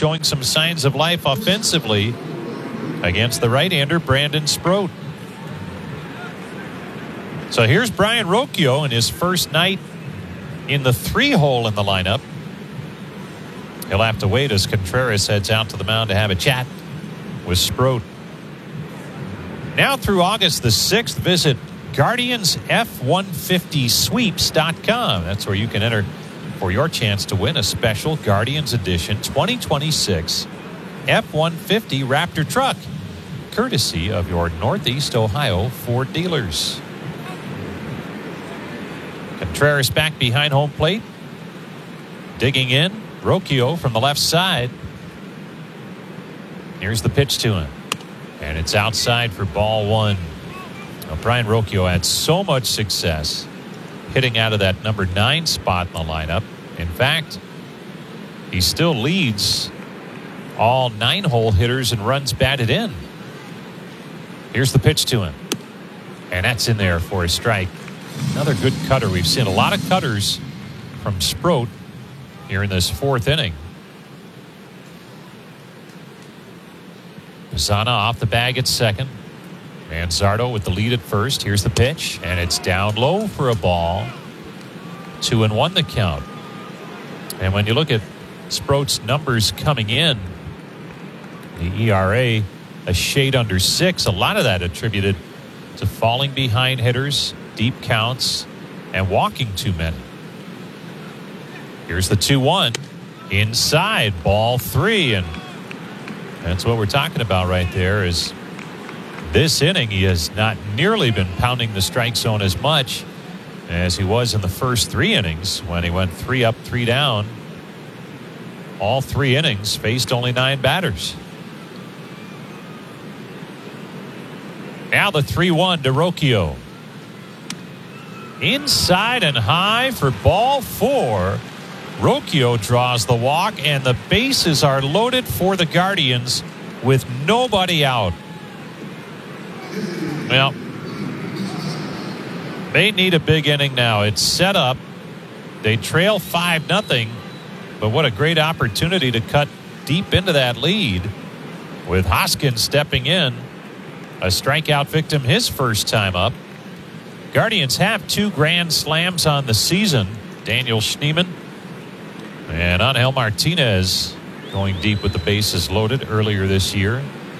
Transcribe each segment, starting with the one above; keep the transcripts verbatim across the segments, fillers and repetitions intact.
showing some signs of life offensively against the right-hander Brandon Sproat. So here's Brayan Rocchio in his first night in the three-hole in the lineup. He'll have to wait as Contreras heads out to the mound to have a chat with Sproat. Now through August the sixth, visit Guardians F one fifty sweeps dot com. That's where you can enter for your chance to win a special Guardians Edition twenty twenty-six F one fifty Raptor truck, courtesy of your Northeast Ohio Ford dealers. Contreras back behind home plate. Digging in, Rocchio from the left side. Here's the pitch to him. And it's outside for ball one. Now, Brayan Rocchio had so much success hitting out of that number nine spot in the lineup. In fact, he still leads all nine-hole hitters and runs batted in. Here's the pitch to him. And that's in there for a strike. Another good cutter. We've seen a lot of cutters from Sproat here in this fourth inning. Zana off the bag at second. Manzardo with the lead at first. Here's the pitch, and it's down low for a ball. Two and one the count. And when you look at Sproat's numbers coming in, the E R A a shade under six. A lot of that attributed to falling behind hitters, deep counts, and walking too many. Here's the two one. Inside, ball three, and that's what we're talking about right there. Is this inning he has not nearly been pounding the strike zone as much as he was in the first three innings when he went three up, three down. All three innings faced only nine batters. Now the three one to Rocchio. Inside and high for ball four. Rocchio draws the walk, and the bases are loaded for the Guardians with nobody out. Well, they need a big inning now. It's set up. They trail five nothing, but what a great opportunity to cut deep into that lead with Hoskins stepping in. A strikeout victim his first time up. Guardians have two grand slams on the season. Daniel Schneemann and Angel Martinez going deep with the bases loaded earlier this year.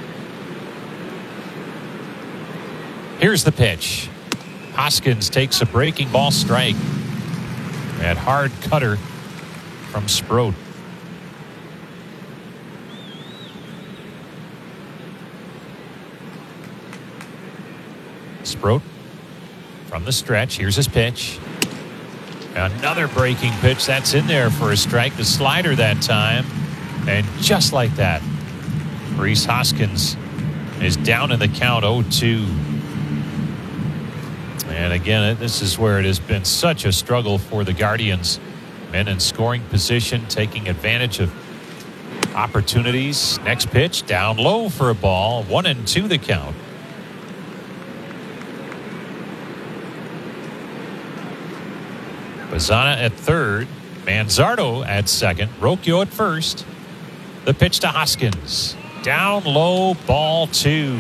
Here's the pitch. Hoskins takes a breaking ball strike. That hard cutter from Sproat. Sproat from the stretch. Here's his pitch. Another breaking pitch. That's in there for a strike. The slider that time. And just like that, Rhys Hoskins is down in the count oh two. And again, this is where it has been such a struggle for the Guardians. Men in scoring position, taking advantage of opportunities. Next pitch, down low for a ball. One and two the count. Bazzana at third. Manzardo at second. Rocchio at first. The pitch to Hoskins. Down low, ball two.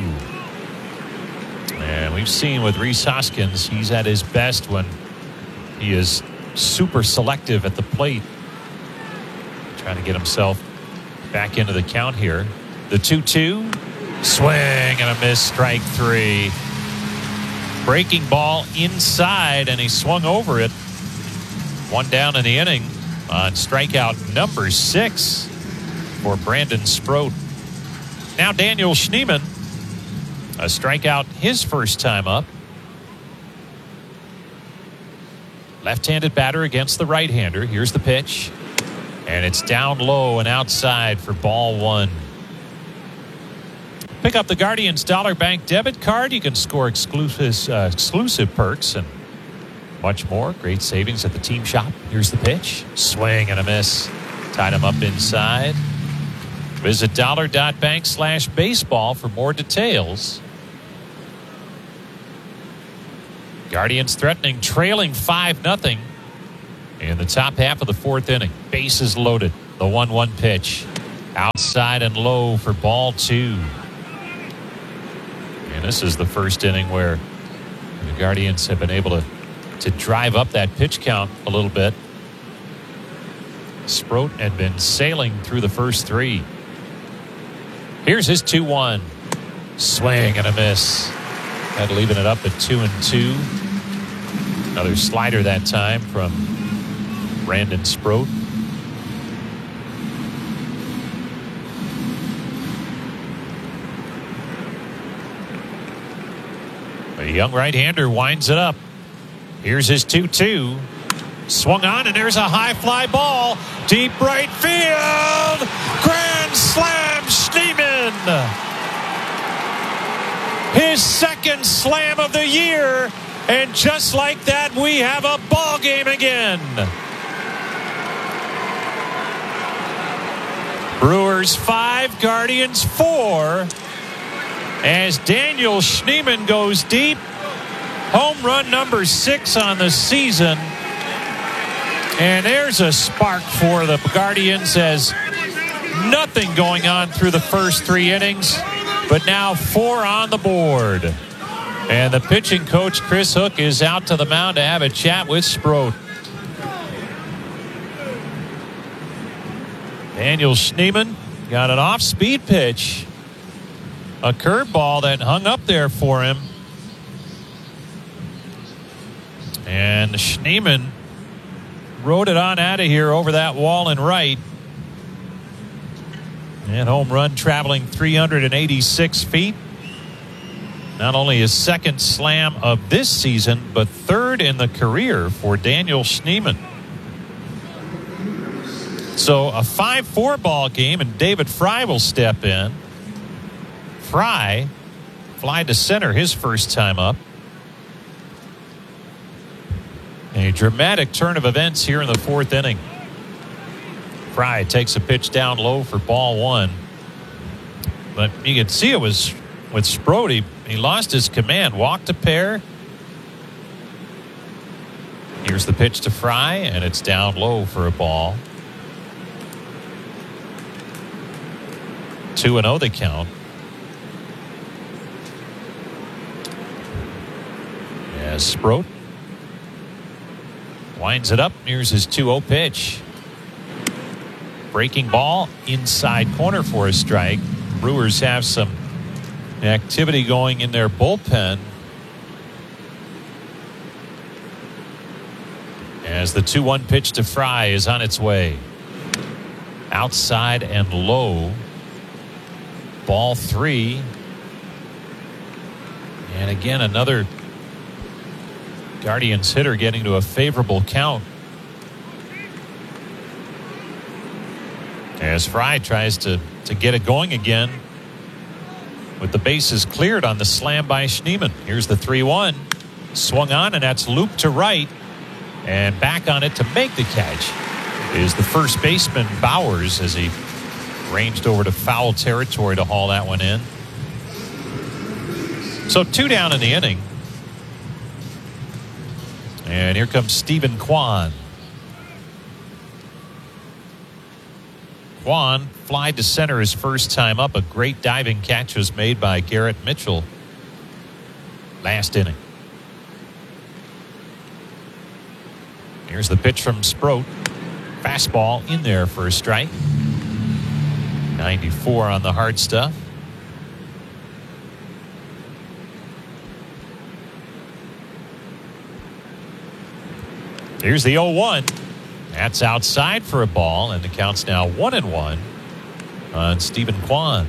And we've seen with Rhys Hoskins, he's at his best when he is super selective at the plate. Trying to get himself back into the count here. The two two. Swing and a miss, strike three. Breaking ball inside, and he swung over it. One down in the inning on strikeout number six for Brandon Sproat. Now Daniel Schneemann, a strikeout his first time up. Left-handed batter against the right-hander. Here's the pitch. And it's down low and outside for ball one. Pick up the Guardians Dollar Bank debit card. You can score exclusive, uh, exclusive perks and much more. Great savings at the team shop. Here's the pitch. Swing and a miss. Tied him up inside. Visit dollar.bank slash baseball for more details. Guardians threatening, trailing five nothing in the top half of the fourth inning. Bases loaded. The one one pitch. Outside and low for ball two. And this is the first inning where the Guardians have been able to, to drive up that pitch count a little bit. Sproat had been sailing through the first three. Here's his two one. Swing and a miss. That leaving it up at two and two. Another slider that time from Brandon Sproat. The young right-hander winds it up. Here's his two two. Swung on, and there's a high fly ball. Deep right field. Grand slam, Schneemann. His second slam of the year. And just like that, we have a ball game again. Brewers five, Guardians four. As Daniel Schneemann goes deep. Home run number six on the season. And there's a spark for the Guardians as nothing going on through the first three innings, but now four on the board. And the pitching coach, Chris Hook, is out to the mound to have a chat with Sproat. Daniel Schneemann got an off-speed pitch. A curveball that hung up there for him. And Schneemann rode it on out of here over that wall and right. And home run traveling three hundred eighty-six feet. Not only his second slam of this season, but third in the career for Daniel Schneemann. So a five four ball game, and David Fry will step in. Fry fly to center his first time up. A dramatic turn of events here in the fourth inning. Fry takes a pitch down low for ball one. But you can see it was with Sproat. He, he lost his command. Walked a pair. Here's the pitch to Fry, and it's down low for a ball. two and oh the count. As Sproat winds it up. Here's his two oh pitch. Breaking ball inside corner for a strike. Brewers have some activity going in their bullpen as the two one pitch to Fry is on its way. Outside and low. Ball three. And again, another Guardians hitter getting to a favorable count. As Fry tries to, to get it going again with the bases cleared on the slam by Schneemann. Here's the three one. Swung on, and that's looped to right. And back on it to make the catch is the first baseman, Bowers, as he ranged over to foul territory to haul that one in. So two down in the inning. And here comes Stephen Kwan. Kwan flied to center his first time up. A great diving catch was made by Garrett Mitchell last inning. Here's the pitch from Sproat. Fastball in there for a strike. ninety-four on the hard stuff. Here's the oh one. That's outside for a ball, and the count's now one and one on Stephen Kwan.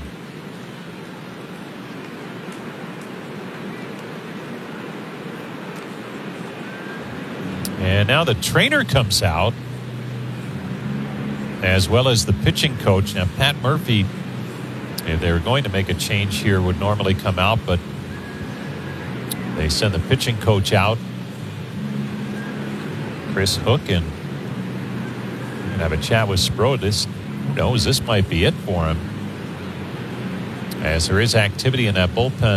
And now the trainer comes out, as well as the pitching coach. Now, Pat Murphy, if they were going to make a change here, would normally come out, but they send the pitching coach out. Chris Hook, and have a chat with Sproat. This, who knows, this might be it for him, as there is activity in that bullpen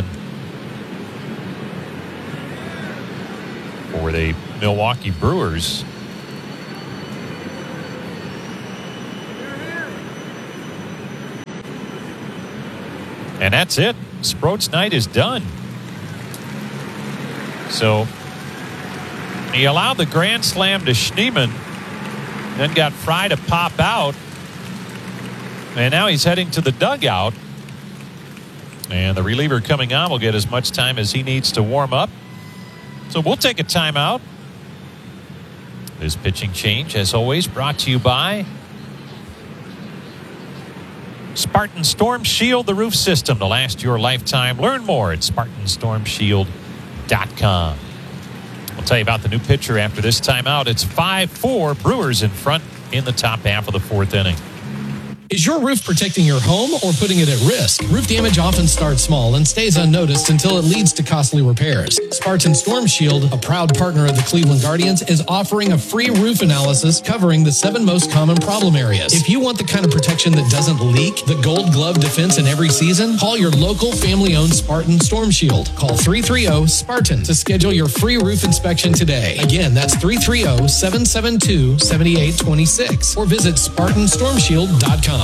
for the Milwaukee Brewers. And that's it. Sproat's night is done. So he allowed the grand slam to Schneemann, then got Fry to pop out. And now he's heading to the dugout. And the reliever coming on will get as much time as he needs to warm up. So we'll take a timeout. This pitching change, as always, brought to you by Spartan Storm Shield, the roof system to last your lifetime. Learn more at Spartan Storm Shield dot com. We'll tell you about the new pitcher after this timeout. It's five four Brewers in front in the top half of the fourth inning. Is your roof protecting your home or putting it at risk? Roof damage often starts small and stays unnoticed until it leads to costly repairs. Spartan Storm Shield, a proud partner of the Cleveland Guardians, is offering a free roof analysis covering the seven most common problem areas. If you want the kind of protection that doesn't leak, the gold glove defense in every season, call your local family-owned Spartan Storm Shield. Call three three zero SPARTAN to schedule your free roof inspection today. Again, that's three three zero, seven seven two, seven eight two six or visit Spartan Storm Shield dot com.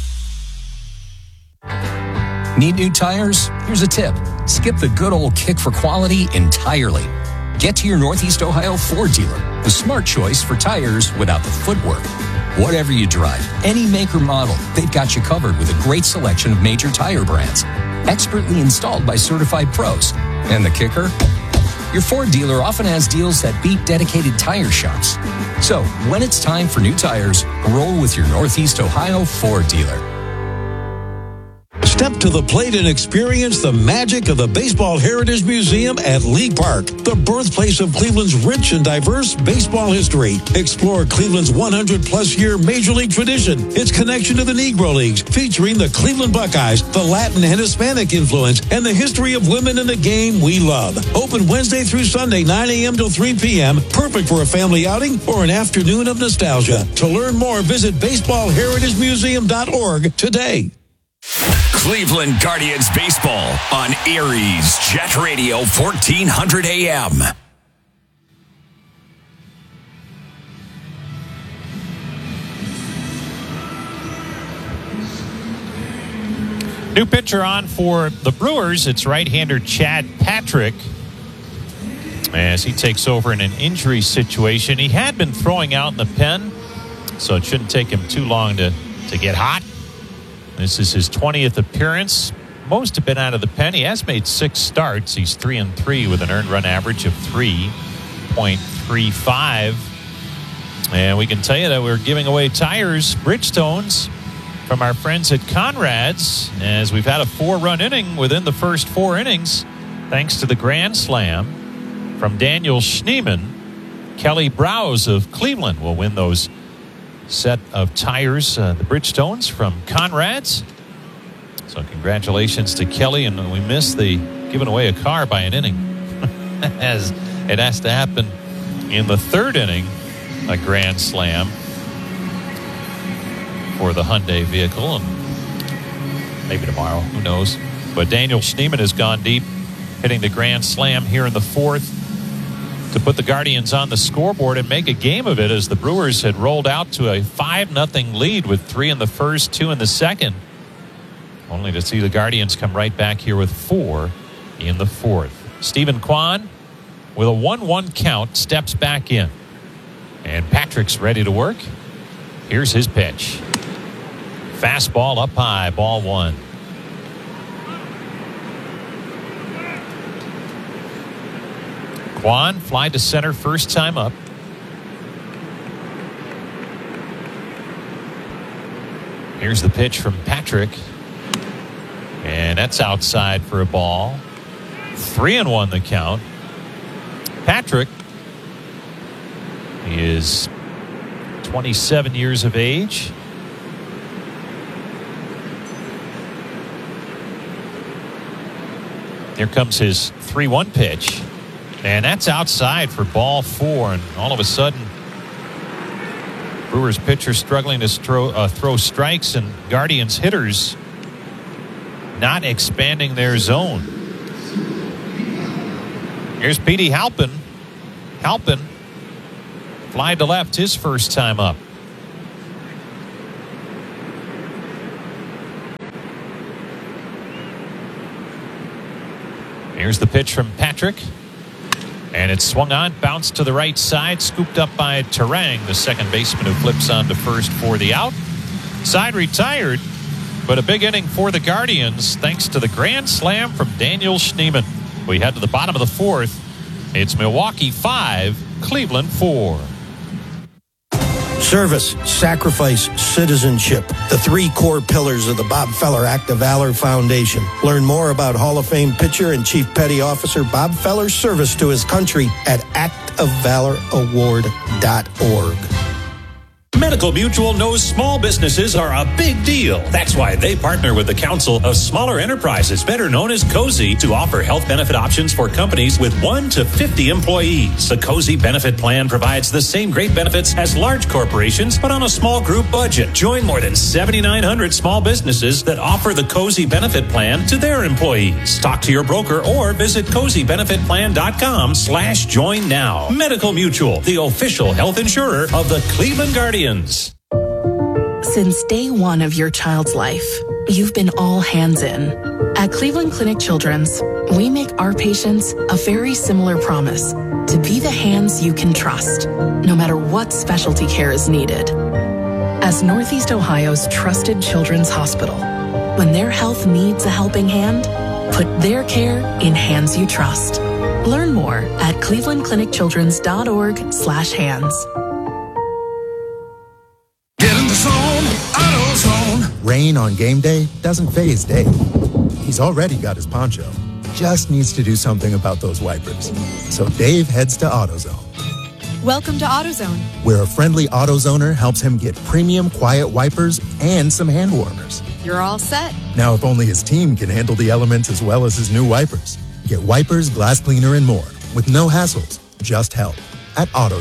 Need new tires? Here's a tip. Skip the good old kick for quality entirely. Get to your Northeast Ohio Ford dealer. The smart choice for tires without the footwork. Whatever you drive, any make or model, they've got you covered with a great selection of major tire brands. Expertly installed by certified pros. And the kicker? Your Ford dealer often has deals that beat dedicated tire shops. So, when it's time for new tires, roll with your Northeast Ohio Ford dealer. Step to the plate and experience the magic of the Baseball Heritage Museum at League Park, the birthplace of Cleveland's rich and diverse baseball history. Explore Cleveland's one hundred plus year Major League tradition, its connection to the Negro Leagues, featuring the Cleveland Buckeyes, the Latin and Hispanic influence, and the history of women in the game we love. Open Wednesday through Sunday, nine a.m. till three p.m., perfect for a family outing or an afternoon of nostalgia. To learn more, visit baseball heritage museum dot org today. Cleveland Guardians baseball on Aries Jet Radio fourteen hundred A M. New pitcher on for the Brewers. It's right-hander Chad Patrick as he takes over in an injury situation. He had been throwing out in the pen, so it shouldn't take him too long to, to get hot. This is his twentieth appearance. Most have been out of the pen. He has made six starts. He's three and three with an earned run average of three point three five. And we can tell you that we're giving away tires, Bridgestones, from our friends at Conrad's, as we've had a four-run inning within the first four innings, thanks to the grand slam from Daniel Schneemann. Kelly Browse of Cleveland will win those set of tires, uh, the Bridgestones from Conrad's. So congratulations to Kelly, and we missed the giving away a car by an inning. As it has to happen in the third inning, a grand slam for the Hyundai vehicle, and maybe tomorrow, who knows. But Daniel Schneemann has gone deep, hitting the grand slam here in the fourth to put the Guardians on the scoreboard and make a game of it, as the Brewers had rolled out to a five nothing lead with three in the first, two in the second, only to see the Guardians come right back here with four in the fourth. Stephen Kwan, with a one one count, steps back in. And Patrick's ready to work. Here's his pitch. Fastball up high, ball one. Kwan fly to center first time up. Here's the pitch from Patrick. And that's outside for a ball. Three and one the count. Patrick is twenty-seven years of age. Here comes his three one pitch. And that's outside for ball four. And all of a sudden, Brewers pitcher struggling to throw, uh, throw strikes, and Guardians hitters not expanding their zone. Here's Petey Halpin. Halpin fly to left his first time up. Here's the pitch from Patrick. And it's swung on, bounced to the right side, scooped up by Terang, the second baseman who flips on to first for the out. Side retired, but a big inning for the Guardians thanks to the grand slam from Daniel Schneemann. We head to the bottom of the fourth. It's Milwaukee five, Cleveland four. Service, sacrifice, citizenship. The three core pillars of the Bob Feller Act of Valor Foundation. Learn more about Hall of Fame pitcher and Chief Petty Officer Bob Feller's service to his country at act of valor award dot org. Medical Mutual knows small businesses are a big deal. That's why they partner with the Council of Smaller Enterprises, better known as COSI, to offer health benefit options for companies with one to fifty employees. The COSI benefit plan provides the same great benefits as large corporations, but on a small group budget. Join more than seventy-nine hundred small businesses that offer the COSI benefit plan to their employees. Talk to your broker or visit cozy benefit plan dot com slash join now. Medical Mutual, the official health insurer of the Cleveland Guardians. Since day one of your child's life, you've been all hands in. At Cleveland Clinic Children's, we make our patients a very similar promise to be the hands you can trust, no matter what specialty care is needed. As Northeast Ohio's trusted children's hospital, when their health needs a helping hand, put their care in hands you trust. Learn more at cleveland clinic children's dot org slash hands. Get in the zone, AutoZone. Rain on game day doesn't faze Dave. He's already got his poncho. Just needs to do something about those wipers. So Dave heads to AutoZone. Welcome to AutoZone, where a friendly AutoZoner helps him get premium quiet wipers and some hand warmers. You're all set. Now, if only his team can handle the elements as well as his new wipers. Get wipers, glass cleaner, and more with no hassles, just help at AutoZone.